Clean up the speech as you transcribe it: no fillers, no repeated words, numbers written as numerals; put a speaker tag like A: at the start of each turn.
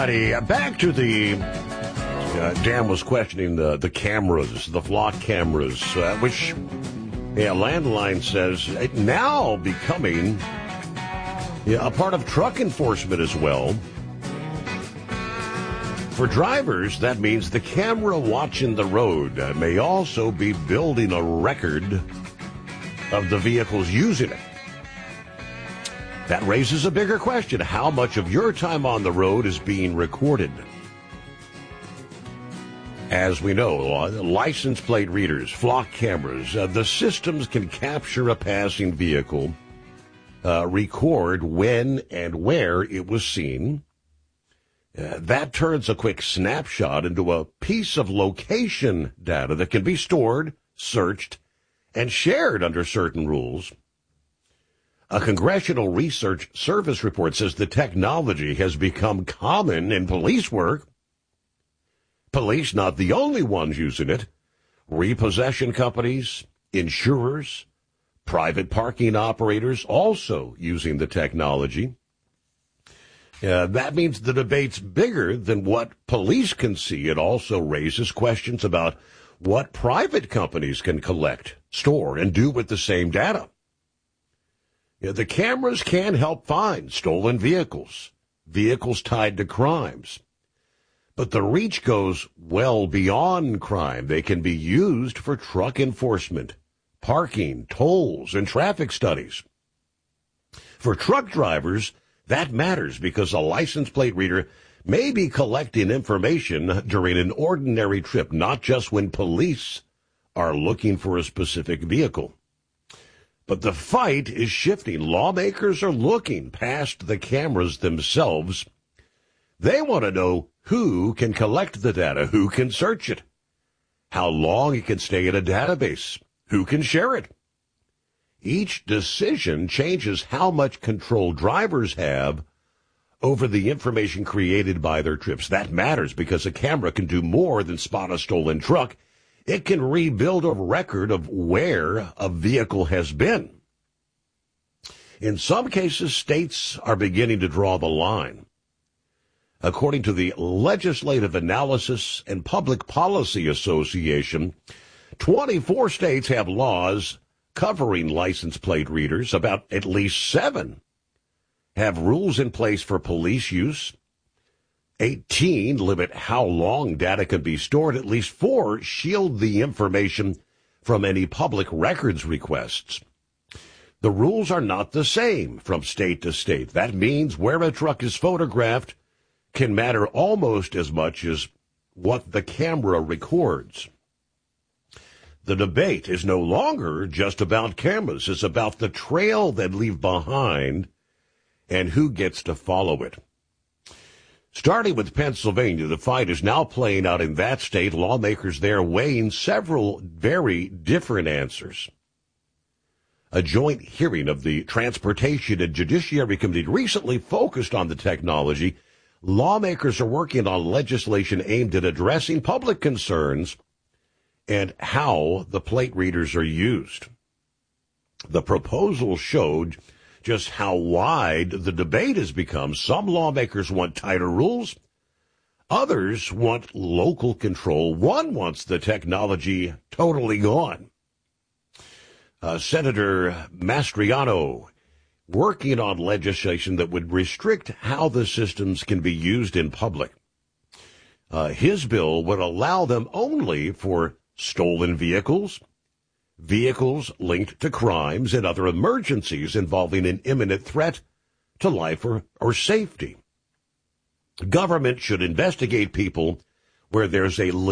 A: righty, back to the... Dan was questioning the cameras, the flock cameras, which Landline says now becoming a part of truck enforcement as well. For drivers, that means the camera watching the road may also be building a record of the vehicles using it. That raises a bigger question. How much of your time on the road is being recorded? As we know, license plate readers, flock cameras, the systems can capture a passing vehicle, record when and where it was seen. That turns a quick snapshot into a piece of location data that can be stored, searched, and shared under certain rules. A Congressional Research Service report says the technology has become common in police work. Police not the only ones using it. Repossession companies, insurers, private parking operators also using the technology. That means the debate's bigger than what police can see. It also raises questions about what private companies can collect, store, and do with the same data. The cameras can help find stolen vehicles, vehicles tied to crimes. But the reach goes well beyond crime. They can be used for truck enforcement, parking, tolls, and traffic studies. For truck drivers, that matters because a license plate reader may be collecting information during an ordinary trip, not just when police are looking for a specific vehicle. But the fight is shifting. Lawmakers are looking past the cameras themselves. They want to know who can collect the data, who can search it, how long it can stay in a database, who can share it. Each decision changes how much control drivers have over the information created by their trips. That matters because a camera can do more than spot a stolen truck. It can rebuild a record of where a vehicle has been. In some cases, states are beginning to draw the line. According to the Legislative Analysis and Public Policy Association, 24 states have laws covering license plate readers. About at least 7 have rules in place for police use. 18 limit how long data can be stored. At least 4 shield the information from any public records requests. The rules are not the same from state to state. That means where a truck is photographed can matter almost as much as what the camera records. The debate is no longer just about cameras. It's about the trail they leave behind and who gets to follow it. Starting with Pennsylvania, the fight is now playing out in that state. Lawmakers there weighing several very different answers. A joint hearing of the Transportation and Judiciary Committee recently focused on the technology. Lawmakers are working on legislation aimed at addressing public concerns and how the plate readers are used. The proposal showed just how wide the debate has become. Some lawmakers want tighter rules. Others want local control. One wants the technology totally gone. Senator Mastriano working on legislation that would restrict how the systems can be used in public. His bill would allow them only for stolen vehicles, vehicles linked to crimes, and other emergencies involving an imminent threat to life or safety. Government should investigate people where there's a